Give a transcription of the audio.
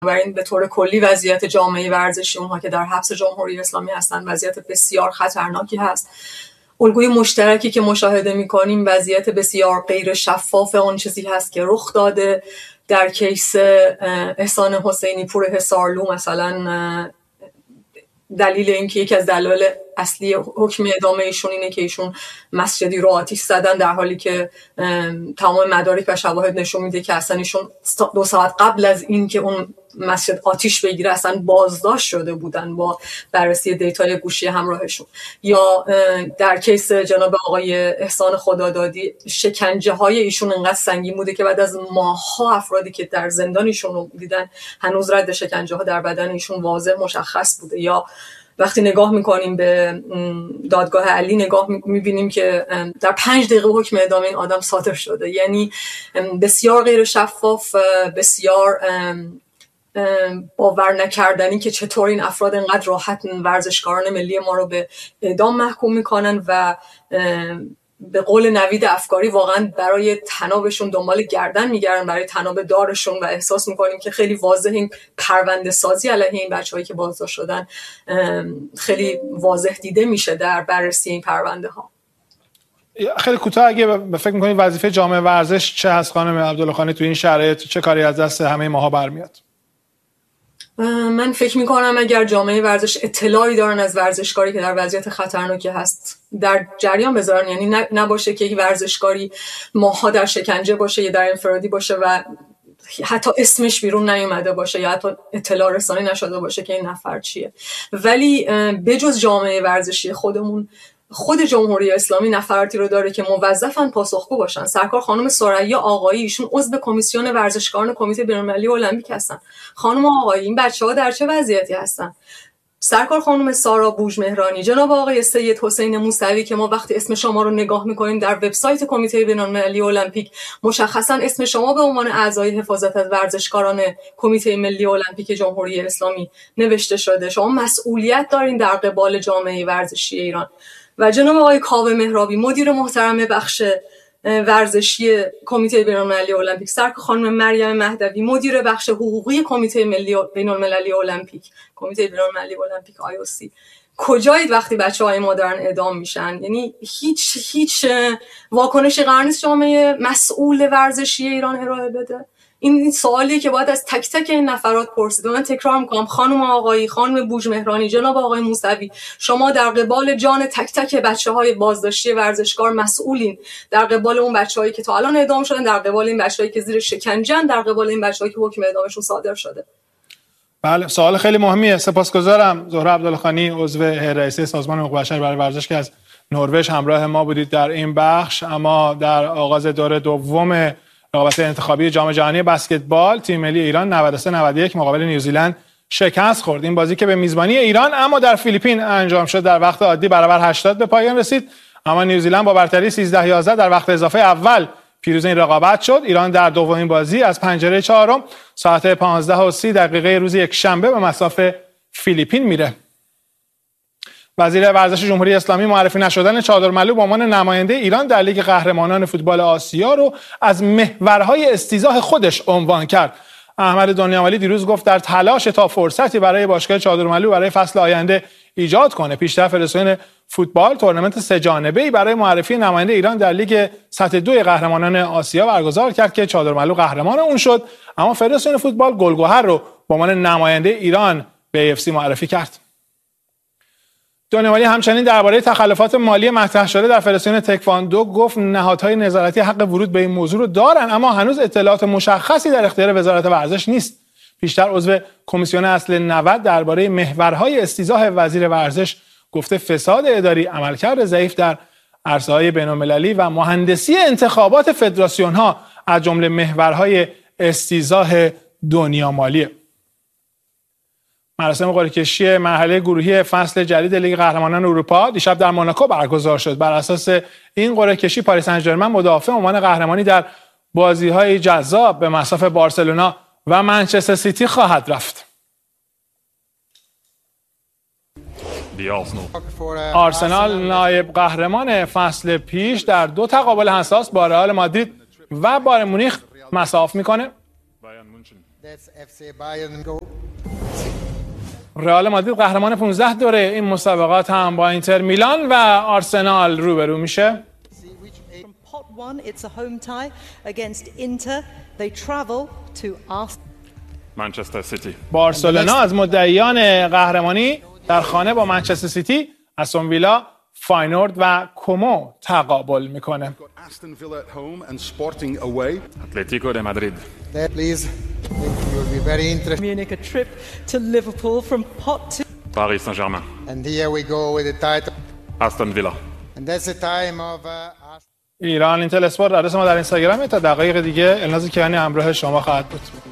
بنابراین به طور کلی وضعیت جامعه ورزشی اونها که در حبس جمهوری اسلامی هستن وضعیت بسیار خطرناکی هست. الگوی مشترکی که مشاهده می‌کنیم وضعیت بسیار غیر شفاف اون چیزی هست که رخ داده. در کیس احسان حسینی پور حصارلو مثلا دلیل اینکه یکی از دلایل اصلی حکم اعدام ایشون اینه که ایشون مسجدی رو آتش زدن، در حالی که تمام مدارک و شواهد نشون میده که اصلا ایشون 2 ساعت قبل از این که اون مسجد آتش بگیره اصلا بازداشت شده بودن با بررسی دیتای گوشی همراهشون. یا در کیس جناب آقای احسان خدادادی شکنجه های ایشون انقدر سنگین بوده که بعد از ماه‌ها افرادی که در زندان ایشون رو دیدن هنوز رد شکنجه ها در بدن ایشون واضح مشخص بوده. یا وقتی نگاه میکنیم به دادگاه علی نگاه میبینیم که در 5 دقیقه حکم اعدام این آدم صادر شده. یعنی بسیار غیر شفاف، بسیار باور نکردنی که چطور این افراد انقدر راحت ورزشکاران ملی ما رو به اعدام محکوم میکنن و به قول نوید افکاری واقعا برای طنابشون دنبال گردن میگردن، برای طناب دارشون، و احساس میکنیم که خیلی واضح این پرونده سازی علیه این بچه‌هایی که بازداشت شدن خیلی واضح دیده میشه در بررسی این پرونده ها. خیلی کوتاه اگه فکر میکنید وظیفه جامعه ورزش چه هست خانم عبدالخانی تو این شرایط؟ چه کاری از دست همه ماها برمیاد؟ من فکر میکنم اگر جامعه ورزش اطلاعی دارن از ورزشکاری که در وضعیت خطرناکی هست در جریان بذارن. یعنی نباشه که یک ورزشکاری ماها در شکنجه باشه یا در انفرادی باشه و حتی اسمش بیرون نیومده باشه یا حتی اطلاع رسانی نشده باشه که این نفر چیه. ولی بجز جامعه ورزشی خودمون، خود جمهوری اسلامی نفراتی رو داره که موظفن پاسخگو باشن. سرکار خانم ثریا آقایی ایشون عضو کمیسیون ورزشکاران کمیته بین‌المللی المپیک هستن. خانم آقایی این بچه‌ها در چه وضعیتی هستن؟ سرکار خانم سارا بوژمهرانی، جناب آقای سید حسین موسوی که ما وقتی اسم شما رو نگاه می‌کنیم در وبسایت کمیته بین‌المللی المپیک مشخصاً اسم شما به عنوان اعضای حفاظت از ورزشکاران کمیته ملی المپیک جمهوری اسلامی نوشته شده. شما مسئولیت دارین در قبال جامعه ورزشی ایران. و جناب آقای کاوه مهرابی مدیر محترم بخش ورزشی کمیته بین‌المللی المپیک، سرکار خانم مریم مهدوی مدیر بخش حقوقی کمیته ملی بین‌المللی المپیک، کمیته بین‌المللی المپیک IOC، کجایید وقتی بچه‌های ما دارن اعدام میشن؟ یعنی هیچ واکنشی قرار نیست جامعه مسئول ورزشی ایران ارائه بده. این سوالیه که باید از تک تک این نفرات پرسید. من تکرار میکنم خانم آقایی، خانم بوژمهرانی، جناب آقای موسوی، شما در قبال جان تک تک بچه‌های بازداشتی ورزشکار مسئولین. در قبال اون بچه‌هایی که تا الان اعدام شدن، در قبال این بچه‌هایی که زیر شکنجه‌اند، در قبال این بچه‌هایی که حکم اعدامشون صادر شده. بله، سوال خیلی مهمیه. سپاسگزارم زهره عبدالخانی، عضو هیئت رئیسه سازمان حقوق بشر برای ورزش که از نروژ همراه ما بودید در این بخش. اما در آغاز دور دوم رقابت انتخابی جام جهانی بسکتبال، تیم ملی ایران 93-91 مقابل نیوزیلند شکست خورد. این بازی که به میزبانی ایران اما در فیلیپین انجام شد در وقت عادی برابر 80 به پایان رسید، اما نیوزیلند با برتری 13-11 در وقت اضافه اول پیروز این رقابت شد. ایران در دومین بازی از پنجره چهارم ساعت 15:30 روز یکشنبه به مصاف فیلیپین میره. وزیر ورزش جمهوری اسلامی معرفی نشدن چادرملو به عنوان نماینده ایران در لیگ قهرمانان فوتبال آسیا رو از محورهای استیضاح خودش عنوان کرد. احمد دنیاولی دیروز گفت در تلاش تا فرصتی برای باشگاه چادرملو برای فصل آینده ایجاد کنه، پیشتر فدراسیون فوتبال تورنمنت 3 جانبه‌ای برای معرفی نماینده ایران در لیگ سطح 2 قهرمانان آسیا برگزار کرد که چادرملو قهرمان اون شد، اما فدراسیون فوتبال گلگهر رو به عنوان نماینده ایران به AFC معرفی کرد. دنیاولی همچنین درباره تخلفات مالی مطرح شده در فدراسیون تکواندو گفت نهادهای نظارتی حق ورود به این موضوع رو دارن، اما هنوز اطلاعات مشخصی در اختیار وزارت ورزش نیست. پیشتر عضو کمیسیون اصل 90 درباره محورهای استیضاح وزیر ورزش گفته فساد اداری، عملکرد ضعیف در عرصه‌های بین‌المللی و مهندسی انتخابات فدراسیون‌ها از جمله محورهای استیضاح دنیا مالیه. مراسم قرعه‌کشی مرحله گروهی فصل جدید لیگ قهرمانان اروپا دیشب در موناکو برگزار شد. بر اساس این قرعه‌کشی پاریس سن ژرمن مدافع عنوان قهرمانی در بازی‌های جذاب به مصاف بارسلونا و منچستر سیتی خواهد رفت. آرسنال نایب قهرمان فصل پیش در 2 تقابل حساس با رئال مادرید و بایر مونیخ مصاف میکنه. رئال مادرید قهرمان 15 دوره این مسابقات هم با اینتر میلان و آرسنال روبرو میشه. منچستر سیتی. بارسلونا از مدعیان قهرمانی در خانه با منچستر سیتی، استون ویلا، فاینورد و کومو تقابل میکنه. اتلتیکو د مادرید. پاریس سن ژرمن. استون ویلا. ایران اینتل اسپورت آدرس ما در اینستاگرام تا دقایق دیگه الناز کیانی همراه شما خواهد بود.